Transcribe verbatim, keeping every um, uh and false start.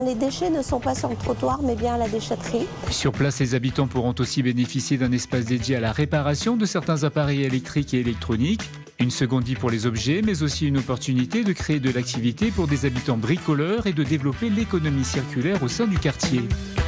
Les déchets ne sont pas sur le trottoir, mais bien à la déchetterie. Sur place, les habitants pourront aussi bénéficier d'un espace dédié à la réparation de certains appareils électriques et électroniques. Une seconde vie pour les objets, mais aussi une opportunité de créer de l'activité pour des habitants bricoleurs et de développer l'économie circulaire au sein du quartier.